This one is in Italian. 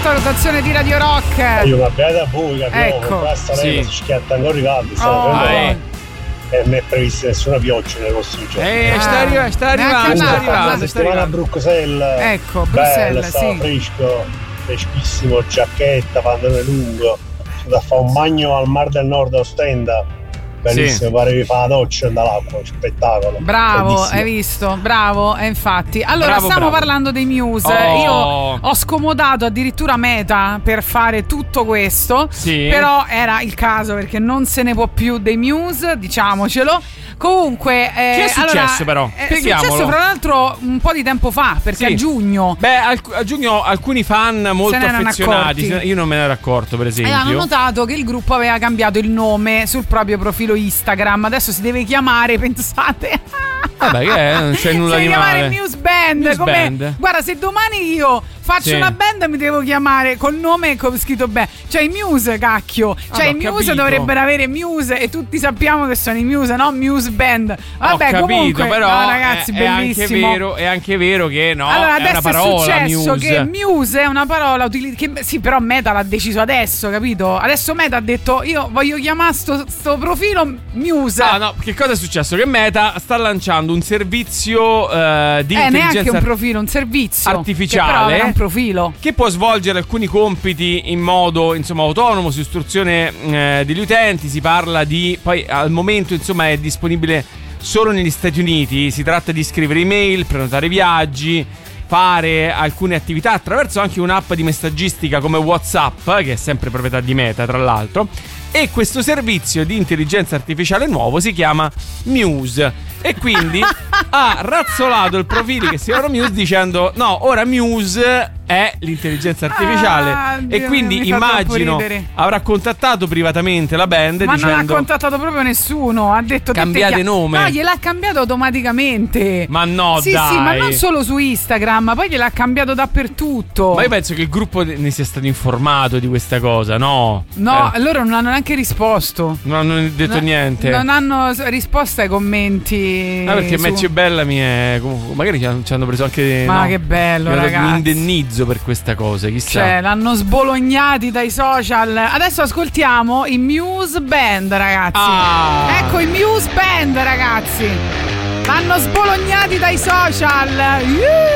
alta rotazione di Radio Rock. Io va bene da voi, capiamo, Ecco. basta Sì. lei si schiatta ancora i caldi, e non è prevista nessuna pioggia nei prossimi giorni. Sta arrivando. La settimana a Bruxelles, Ecco, bella, Bruxelles, stava sì. fresco, freschissimo, giacchetta, pantalone lungo, da fare un bagno al Mar del Nord a Ostenda, bellissimo, pare che fa la doccia dall'acqua, spettacolo. Bravo, bellissimo. hai visto? Bravo, e infatti. Allora, Bravo, stiamo bravo. parlando dei Muse. Oh. Io ho scomodato addirittura Meta per fare tutto questo. Sì. Però era il caso perché non se ne può più dei Muse, diciamocelo. Comunque, Che è successo, però? È Spieghiamolo. successo fra l'altro un po' di tempo fa, perché Sì. a giugno. Beh, a giugno alcuni fan molto ne erano affezionati. accorti. Io non me ne ero accorto, per esempio. Hanno notato che il gruppo aveva cambiato il nome sul proprio profilo Instagram. Adesso si deve chiamare, pensate. Vabbè, che è? Non c'è nulla si di deve chiamare male. Muse Band. Muse Come- Band. Guarda, se domani io faccio Sì. una band mi devo chiamare col nome scritto bene. Cioè i Muse, cacchio. Cioè ho i Muse capito. dovrebbero avere Muse e tutti sappiamo che sono i Muse, no? Muse Band. Ho Vabbè, capito, comunque, però no, ragazzi, è anche bellissimo. vero che no, Allora, è una adesso parola, è successo Muse. che Muse è una parola che sì, però Meta l'ha deciso adesso, capito? Adesso Meta ha detto io voglio chiamare sto profilo Muse. Ah no, che cosa è successo? Che Meta sta lanciando un servizio di neanche intelligenza un profilo, un servizio artificiale, che però avrà un profilo. che può svolgere alcuni compiti in modo autonomo su istruzione degli utenti. Si parla di, poi al momento è disponibile solo negli Stati Uniti. Si tratta di scrivere email, prenotare viaggi, fare alcune attività attraverso anche un'app di messaggistica come WhatsApp, che è sempre proprietà di Meta tra l'altro. E questo servizio di intelligenza artificiale nuovo si chiama Muse. E quindi ha razzolato il profilo che si chiama Muse dicendo no, ora Muse è l'intelligenza artificiale. Dio E quindi mio, mi fa troppo immagino ridere. avrà contattato privatamente la band Ma non ha dicendo contattato proprio nessuno. Ha detto cambiate nome. No, gliel'ha cambiato automaticamente. Ma no, sì, dai. Sì, ma non solo su Instagram, poi gliel'ha cambiato dappertutto. Ma io penso che il gruppo ne sia stato informato di questa cosa, no? No, loro non hanno neanche risposto. Non hanno detto niente. Non hanno risposto ai commenti. Perché Match e Bellamy è comunque, magari ci hanno preso anche Ma che bello, un ragazzi. indennizzo per questa cosa, chissà. Cioè, l'hanno sbolognati dai social. Adesso ascoltiamo i Muse Band, ragazzi. Ecco i Muse Band, ragazzi. L'hanno sbolognati dai social.